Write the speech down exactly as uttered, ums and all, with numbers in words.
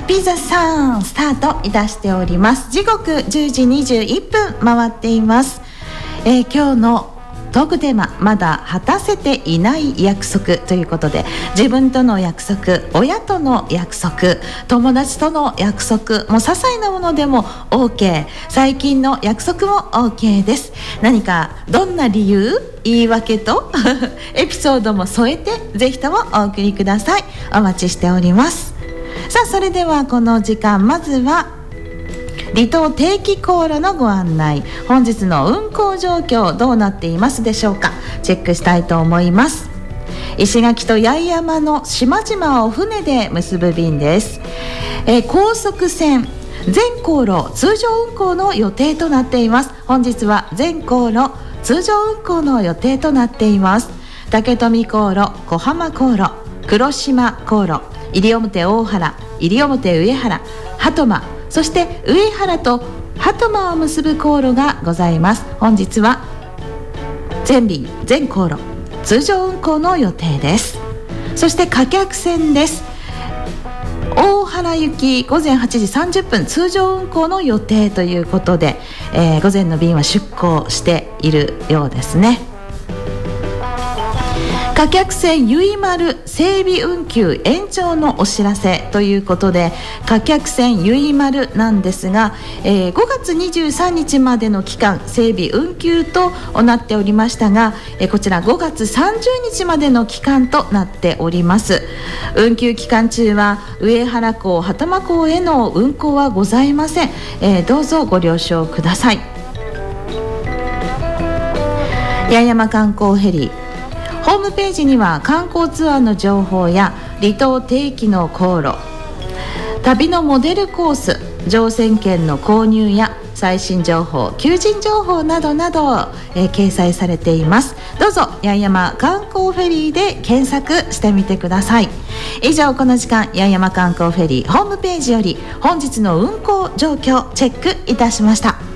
ピザさんスタートいたしております。時刻じゅうじにじゅういっぷん回っています。えー、今日のトークテーマ、まだ果たせていない約束ということで、自分との約束、親との約束、友達との約束、もう些細なものでも OK、 最近の約束も OK です。何かどんな理由、言い訳とエピソードも添えてぜひともお送りください。お待ちしております。さあ、それではこの時間、まずは離島定期航路のご案内、本日の運航状況どうなっていますでしょうか。チェックしたいと思います。石垣と八重山の島々を船で結ぶ便です。えー、高速船全航路通常運航の予定となっています。本日は全航路通常運航の予定となっています。竹富航路、小浜航路、黒島航路、西表大原、西表上原、鳩間、そして上原と鳩間を結ぶ航路がございます。本日は全便全航路通常運航の予定です。そして貨客船です。大原行き午前はちじさんじゅっぷん通常運航の予定ということで、えー、午前の便は出港しているようですね。貨客船ゆいまる整備運休延長のお知らせということで、貨客船ゆいまるなんですが、えー、ごがつにじゅうさんにちまでの期間整備運休となっておりましたが、えー、こちらごがつさんじゅうにちまでの期間となっております。運休期間中は上原港、鳩間港への運航はございません。えー、どうぞご了承ください。八重山観光フェリーホームページには観光ツアーの情報や離島定期の航路、旅のモデルコース、乗船券の購入や最新情報、求人情報などなど、えー、掲載されています。どうぞ八重山観光フェリーで検索してみてください。以上、この時間八重山観光フェリーホームページより本日の運航状況チェックいたしました。